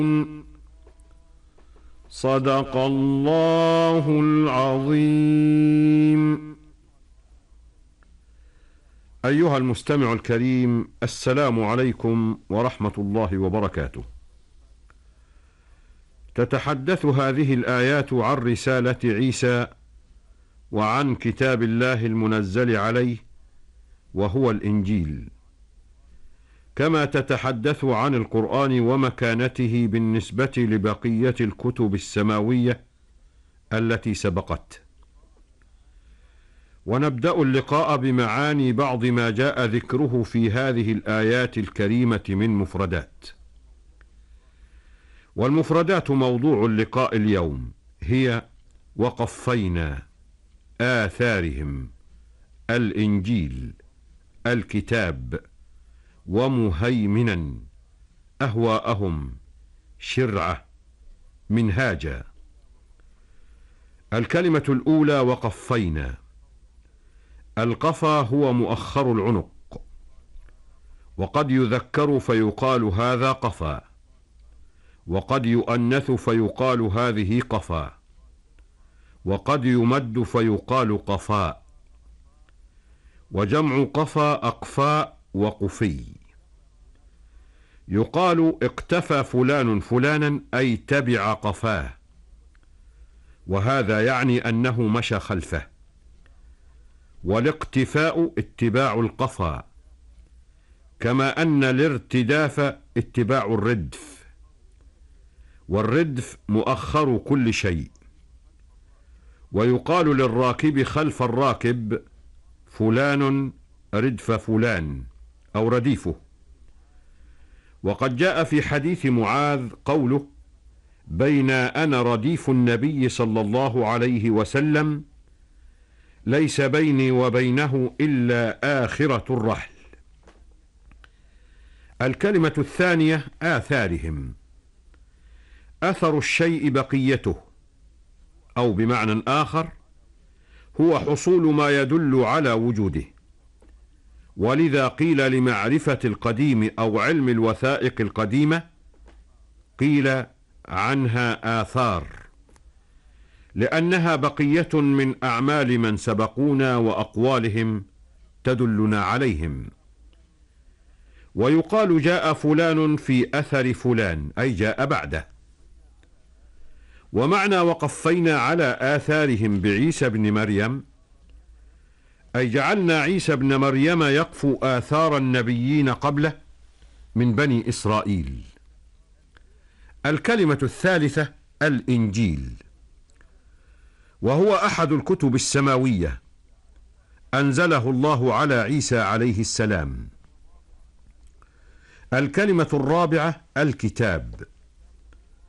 صدق الله العظيم. أيها المستمع الكريم، السلام عليكم ورحمة الله وبركاته. تتحدث هذه الآيات عن رسالة عيسى وعن كتاب الله المنزل عليه وهو الإنجيل، كما تتحدث عن القرآن ومكانته بالنسبة لبقية الكتب السماوية التي سبقت. ونبدأ اللقاء بمعاني بعض ما جاء ذكره في هذه الآيات الكريمة من مفردات. والمفردات موضوع اللقاء اليوم هي: وقفينا، آثارهم، الإنجيل، الكتاب، ومهيمنا، أهواءهم، شرعة، منهاجا. الكلمة الأولى: وقفينا. القفا هو مؤخر العنق، وقد يذكر فيقال هذا قفا، وقد يؤنث فيقال هذه قفا، وقد يمد فيقال قفاء، وجمع قفا أقفاء وقفي. يقال اقتفى فلان فلانا أي تبع قفاه، وهذا يعني أنه مشى خلفه. والاقتفاء اتباع القفا، كما أن الارتداف اتباع الردف، والردف مؤخر كل شيء. ويقال للراكب خلف الراكب: فلان ردف فلان، أو رديفه. وقد جاء في حديث معاذ قوله: بين أنا رديف النبي صلى الله عليه وسلم ليس بيني وبينه إلا آخرة الرحل. الكلمة الثانية: آثارهم. أثر الشيء بقيته، أو بمعنى آخر هو حصول ما يدل على وجوده. ولذا قيل لمعرفة القديم أو علم الوثائق القديمة قيل عنها آثار، لأنها بقية من أعمال من سبقونا وأقوالهم تدلنا عليهم. ويقال جاء فلان في أثر فلان، أي جاء بعده. ومعنى وقفينا على آثارهم بعيسى بن مريم أي جعلنا عيسى بن مريم يقفو آثار النبيين قبله من بني إسرائيل. الكلمة الثالثة: الإنجيل، وهو أحد الكتب السماوية أنزله الله على عيسى عليه السلام. الكلمة الرابعة: الكتاب،